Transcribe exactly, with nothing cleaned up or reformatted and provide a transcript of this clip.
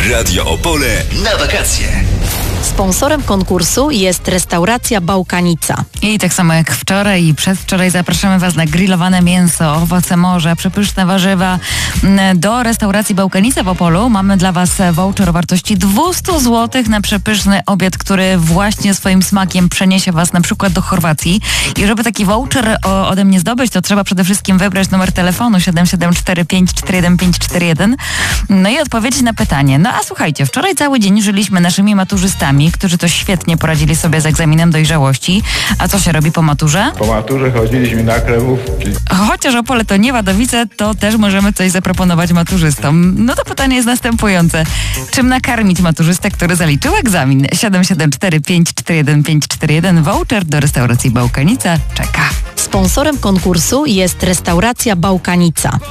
Radio Opole na wakacje. Sponsorem konkursu jest restauracja Bałkanica. I tak samo jak wczoraj i przedwczoraj zapraszamy Was na grillowane mięso, owoce morza, przepyszne warzywa. Do restauracji Bałkanica w Opolu mamy dla Was voucher o wartości dwieście złotych na przepyszny obiad, który właśnie swoim smakiem przeniesie Was na przykład do Chorwacji. I żeby taki voucher o, ode mnie zdobyć, to trzeba przede wszystkim wybrać numer telefonu siedem siedem cztery pięć cztery jeden pięć cztery jeden. No i odpowiedzieć na pytanie. No a słuchajcie, wczoraj cały dzień żyliśmy naszymi maturzystami, którzy to świetnie poradzili sobie z egzaminem dojrzałości. A co się robi po maturze? Po maturze chodziliśmy na krewówki. Chociaż Opole to nie Wadowice, to też możemy coś zaproponować maturzystom. No to pytanie jest następujące. Czym nakarmić maturzystę, który zaliczył egzamin? siedem siedem cztery pięć cztery jeden pięć cztery jeden. Voucher do restauracji Bałkanica czeka. Sponsorem konkursu jest restauracja Bałkanica.